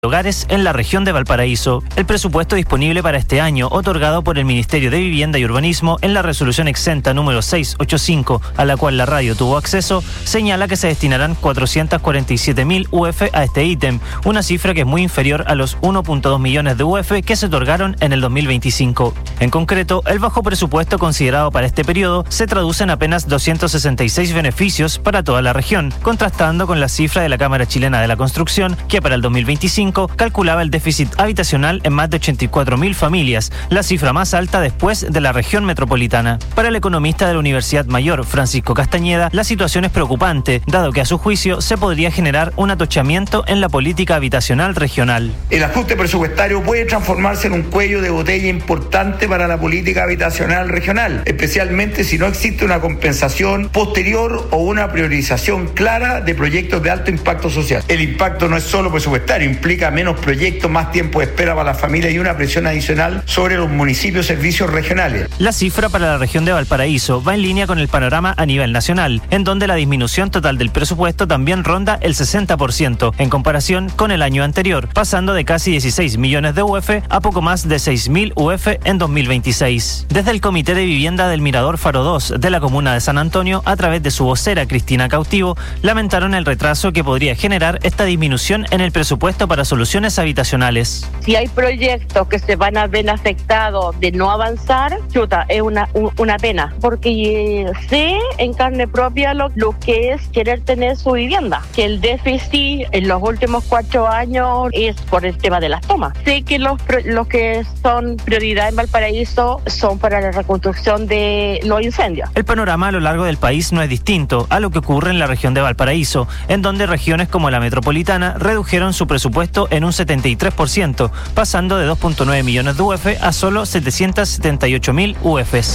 hogares en la región de Valparaíso. El presupuesto disponible para este año, otorgado por el Ministerio de Vivienda y Urbanismo en la resolución exenta número 685, a la cual la radio tuvo acceso, señala que se destinarán 447.000 UF a este ítem, una cifra que es muy inferior a los 1.2 millones de UF que se otorgaron en el 2025. En concreto, el bajo presupuesto considerado para este periodo se traduce en apenas 266 beneficios para toda la región, contrastando con la cifra de la Cámara Chilena de la Construcción, que para el 2025 calculaba el déficit habitacional en más de 84.000 familias, la cifra más alta después de la región metropolitana. Para el economista de la Universidad Mayor, Francisco Castañeda, la situación es preocupante, dado que a su juicio se podría generar un atochamiento en la política habitacional regional. El ajuste presupuestario puede transformarse en un cuello de botella importante para la política habitacional regional, especialmente si no existe una compensación posterior o una priorización clara de proyectos de alto impacto social. El impacto no es solo presupuestario, implica menos proyectos, más tiempo de espera para las familias y una presión adicional sobre los municipios y servicios regionales. La cifra para la región de Valparaíso va en línea con el panorama a nivel nacional, en donde la disminución total del presupuesto también ronda el 60% en comparación con el año anterior, pasando de casi 16 millones de UF a poco más de 6.000 UF en 2026. Desde el Comité de Vivienda del Mirador Faro 2 de la comuna de San Antonio, a través de su vocera Cristina Cautivo, lamentaron el retraso que podría generar esta disminución en el presupuesto para soluciones habitacionales. Si hay proyectos que se van a ver afectados de no avanzar, es una pena, porque sé en carne propia lo que es querer tener su vivienda, que el déficit en los últimos 4 años es por el tema de las tomas. Sé que los que son prioridad en Valparaíso son para la reconstrucción de los incendios. El panorama a lo largo del país no es distinto a lo que ocurre en la región de Valparaíso, en donde regiones como la metropolitana redujeron su presupuesto en un 73%, pasando de 2.9 millones de UF a solo 778.000 UFs.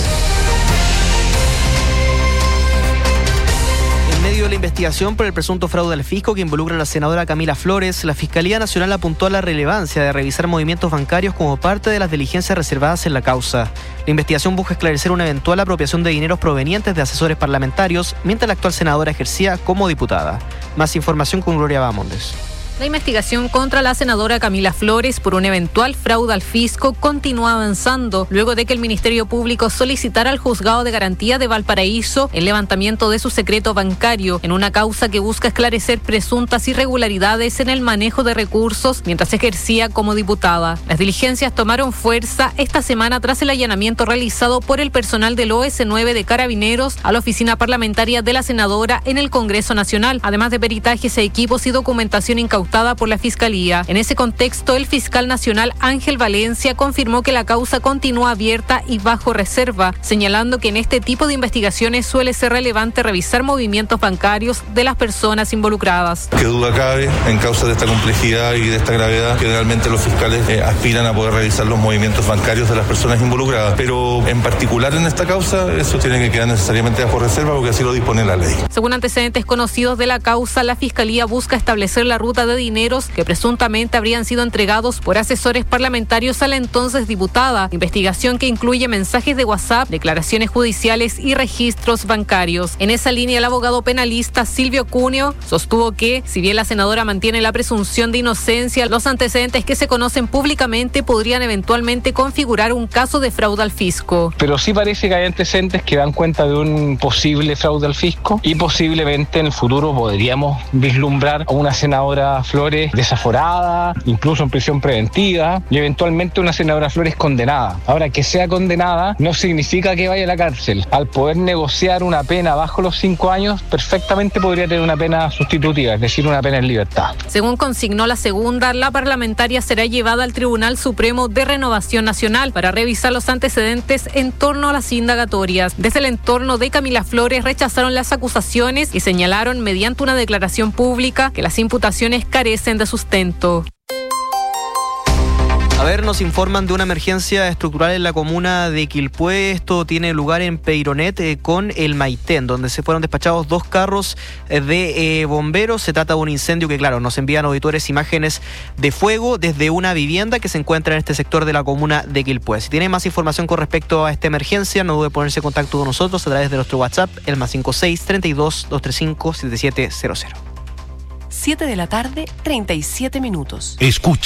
En medio de la investigación por el presunto fraude al fisco que involucra a la senadora Camila Flores, la Fiscalía Nacional apuntó a la relevancia de revisar movimientos bancarios como parte de las diligencias reservadas en la causa. La investigación busca esclarecer una eventual apropiación de dineros provenientes de asesores parlamentarios mientras la actual senadora ejercía como diputada. Más información con Gloria Bamondes. La investigación contra la senadora Camila Flores por un eventual fraude al fisco continúa avanzando luego de que el Ministerio Público solicitara al Juzgado de Garantía de Valparaíso el levantamiento de su secreto bancario en una causa que busca esclarecer presuntas irregularidades en el manejo de recursos mientras ejercía como diputada. Las diligencias tomaron fuerza esta semana tras el allanamiento realizado por el personal del OS9 de Carabineros a la oficina parlamentaria de la senadora en el Congreso Nacional, además de peritajes a equipos y documentación incautada por la Fiscalía. En ese contexto, el fiscal nacional Ángel Valencia confirmó que la causa continúa abierta y bajo reserva, señalando que en este tipo de investigaciones suele ser relevante revisar movimientos bancarios de las personas involucradas. Qué duda cabe, en causa de esta complejidad y de esta gravedad, generalmente los fiscales aspiran a poder revisar los movimientos bancarios de las personas involucradas, pero en particular en esta causa eso tiene que quedar necesariamente bajo reserva porque así lo dispone la ley. Según antecedentes conocidos de la causa, la Fiscalía busca establecer la ruta de dineros que presuntamente habrían sido entregados por asesores parlamentarios a la entonces diputada, investigación que incluye mensajes de WhatsApp, declaraciones judiciales y registros bancarios. En esa línea, el abogado penalista Silvio Cuneo sostuvo que, si bien la senadora mantiene la presunción de inocencia, los antecedentes que se conocen públicamente podrían eventualmente configurar un caso de fraude al fisco. Pero sí parece que hay antecedentes que dan cuenta de un posible fraude al fisco y posiblemente en el futuro podríamos vislumbrar a una senadora Flores desaforada, incluso en prisión preventiva y eventualmente una senadora Flores condenada. Ahora, que sea condenada no significa que vaya a la cárcel. Al poder negociar una pena bajo los 5 años, perfectamente podría tener una pena sustitutiva, es decir, una pena en libertad. Según consignó la segunda, la parlamentaria será llevada al Tribunal Supremo de Renovación Nacional para revisar los antecedentes en torno a las indagatorias. Desde el entorno de Camila Flores rechazaron las acusaciones y señalaron mediante una declaración pública que las imputaciones carecen de sustento. A ver, nos informan de una emergencia estructural en la comuna de Quilpué. Esto tiene lugar en Peyronet con el Maitén, donde se fueron despachados 2 carros de bomberos. Se trata de un incendio que, claro, nos envían auditores imágenes de fuego desde una vivienda que se encuentra en este sector de la comuna de Quilpué. Si tienen más información con respecto a esta emergencia, no dude en ponerse en contacto con nosotros a través de nuestro WhatsApp, el +56 32 235 7700. 7 de la tarde, 37 minutos. Escucha.